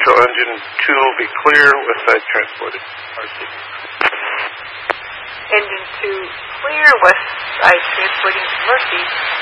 till engine 2 will be clear with side transported. Engine 2 clear, west side transporting to Murphy.